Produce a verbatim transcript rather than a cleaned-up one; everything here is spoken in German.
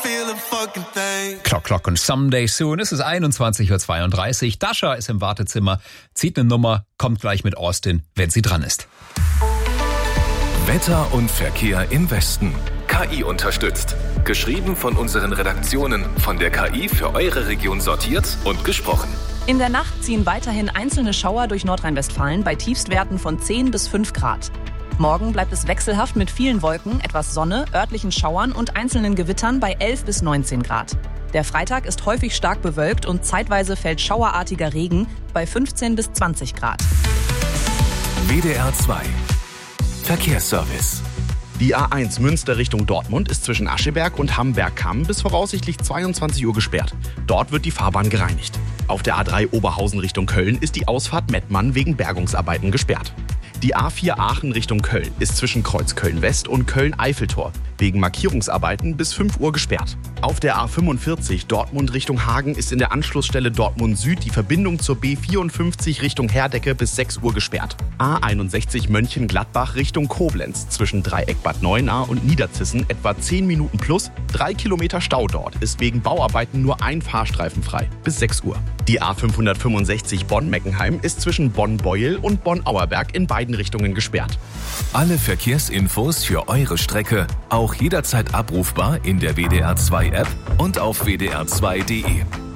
Clock, Clock und Someday Soon. Es ist einundzwanzig Uhr zweiunddreißig. Dasha ist im Wartezimmer, zieht eine Nummer, kommt gleich mit Austin, wenn sie dran ist. Wetter und Verkehr im Westen. K I unterstützt. Geschrieben von unseren Redaktionen, von der K I für eure Region sortiert und gesprochen. In der Nacht ziehen weiterhin einzelne Schauer durch Nordrhein-Westfalen bei Tiefstwerten von zehn bis fünf Grad. Morgen bleibt es wechselhaft mit vielen Wolken, etwas Sonne, örtlichen Schauern und einzelnen Gewittern bei elf bis neunzehn Grad. Der Freitag ist häufig stark bewölkt und zeitweise fällt schauerartiger Regen bei fünfzehn bis zwanzig Grad. W D R zwei Verkehrsservice. Die A eins Münster Richtung Dortmund ist zwischen Ascheberg und Hamberg-Kamm bis voraussichtlich zweiundzwanzig Uhr gesperrt. Dort wird die Fahrbahn gereinigt. Auf der A drei Oberhausen Richtung Köln ist die Ausfahrt Mettmann wegen Bergungsarbeiten gesperrt. Die A vier Aachen Richtung Köln ist zwischen Kreuz Köln-West und Köln-Eiffeltor wegen Markierungsarbeiten bis fünf Uhr gesperrt. Auf der A fünfundvierzig Dortmund Richtung Hagen ist in der Anschlussstelle Dortmund Süd die Verbindung zur B vierundfünfzig Richtung Herdecke bis sechs Uhr gesperrt. A einundsechzig Mönchengladbach Richtung Koblenz zwischen Dreieck Bad Neuenahr und Niederzissen etwa zehn Minuten plus, drei Kilometer Stau dort, ist wegen Bauarbeiten nur ein Fahrstreifen frei bis sechs Uhr. Die A fünfhundertfünfundsechzig Bonn-Meckenheim ist zwischen Bonn-Beuel und Bonn-Auerberg in beiden Richtungen gesperrt. Alle Verkehrsinfos für eure Strecke auch jederzeit abrufbar in der W D R zwei App und auf w d r zwei punkt d e.